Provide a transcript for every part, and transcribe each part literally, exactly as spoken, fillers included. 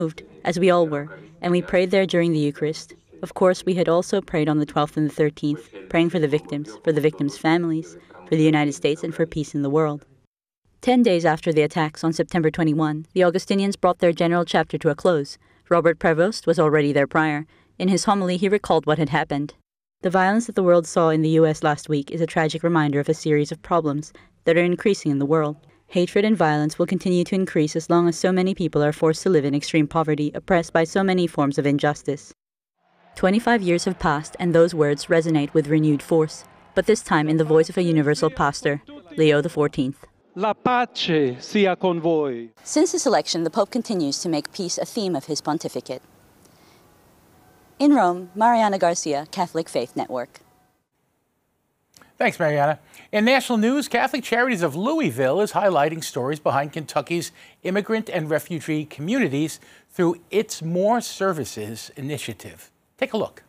moved, as we all were, and we prayed there during the Eucharist. Of course, we had also prayed on the twelfth and the thirteenth, praying for the victims, for the victims' families, for the United States, and for peace in the world. Ten days after the attacks on September twenty-first, the Augustinians brought their general chapter to a close. Robert Prevost was already there prior. In his homily, he recalled what had happened. The violence that the world saw in the U S last week is a tragic reminder of a series of problems that are increasing in the world. Hatred and violence will continue to increase as long as so many people are forced to live in extreme poverty, oppressed by so many forms of injustice. Twenty-five years have passed, and those words resonate with renewed force, but this time in the voice of a universal pastor, Leo the fourteenth. La pace sia con voi. Since his election, the Pope continues to make peace a theme of his pontificate. In Rome, Mariana Garcia, Catholic Faith Network. Thanks, Mariana. In national news, Catholic Charities of Louisville is highlighting stories behind Kentucky's immigrant and refugee communities through its More Services initiative. Take a look.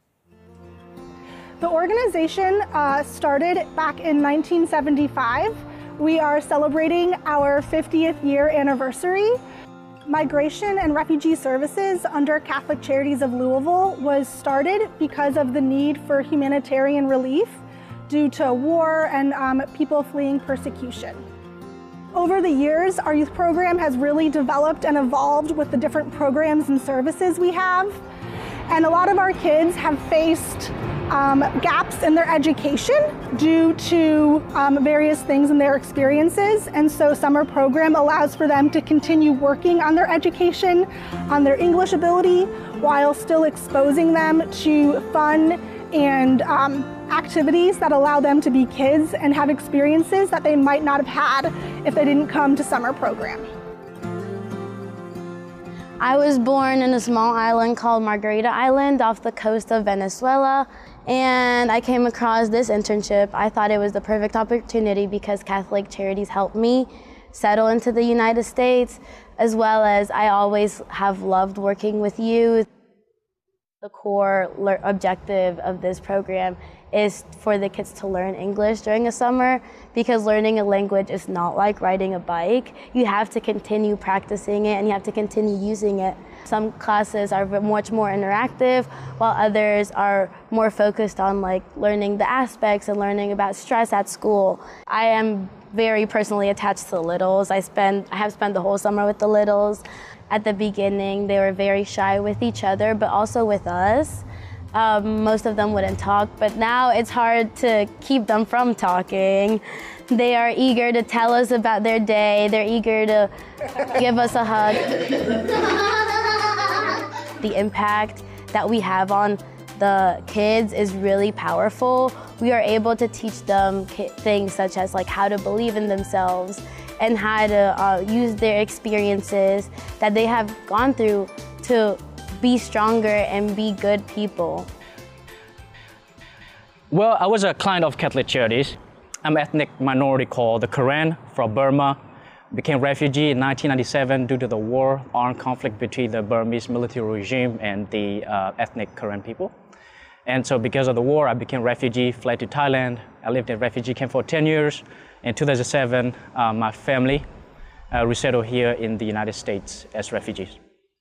The organization uh, started back in nineteen seventy-five. We are celebrating our fiftieth year anniversary. Migration and Refugee Services under Catholic Charities of Louisville was started because of the need for humanitarian relief due to war and um, people fleeing persecution. Over the years, our youth program has really developed and evolved with the different programs and services we have. And a lot of our kids have faced um, gaps in their education due to um, various things in their experiences. And so summer program allows for them to continue working on their education, on their English ability, while still exposing them to fun and um, activities that allow them to be kids and have experiences that they might not have had if they didn't come to summer program. I was born in a small island called Margarita Island off the coast of Venezuela, and I came across this internship. I thought it was the perfect opportunity because Catholic Charities helped me settle into the United States, as well as I always have loved working with youth. The core objective of this program is for the kids to learn English during the summer, because learning a language is not like riding a bike. You have to continue practicing it and you have to continue using it. Some classes are much more interactive, while others are more focused on like learning the aspects and learning about stress at school. I am very personally attached to the littles. I spend, I have spent the whole summer with the littles. At the beginning, they were very shy with each other, but also with us. Um, most of them wouldn't talk, but now it's hard to keep them from talking. They are eager to tell us about their day. They're eager to give us a hug. The impact that we have on the kids is really powerful. We are able to teach them things such as like how to believe in themselves and how to uh, use their experiences that they have gone through to be stronger and be good people. Well, I was a client of Catholic Charities. I'm an ethnic minority called the Karen from Burma. Became refugee in nineteen ninety-seven due to the war, armed conflict between the Burmese military regime and the uh, ethnic Karen people. And so because of the war, I became refugee, fled to Thailand. I lived in a refugee camp for ten years. In two thousand seven, uh, my family uh, resettled here in the United States as refugees.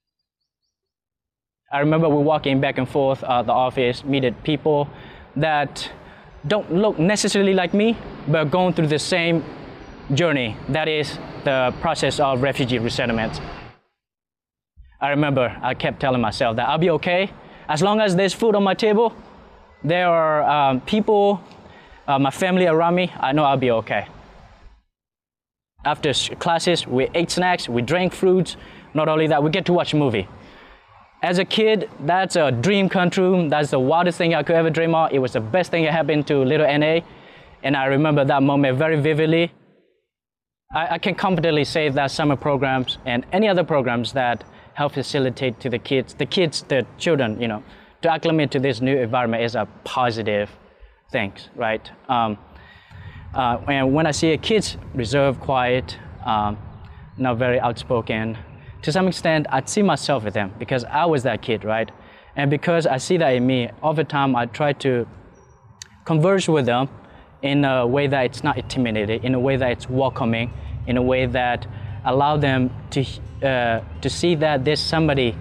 I remember we walking back and forth at the office, meeting people that don't look necessarily like me, but going through the same journey, that is the process of refugee resettlement. I remember I kept telling myself that I'll be okay. As long as there's food on my table, there are um, people, uh, my family around me, I know I'll be okay. After classes, we ate snacks, we drank fruits. Not only that, we get to watch a movie. As a kid, that's a dream come true. That's the wildest thing I could ever dream of. It was the best thing that happened to little N A. And I remember that moment very vividly. I, I can confidently say that summer programs and any other programs that help facilitate to the kids, the kids, the children, you know, to acclimate to this new environment is a positive thing, right? Um, uh, and when I see a kids reserved, quiet, um, not very outspoken, to some extent, I see myself with them because I was that kid, right? And because I see that in me, over time, I try to converse with them in a way that it's not intimidating, in a way that it's welcoming, in a way that allow them to, uh, to see that there's somebody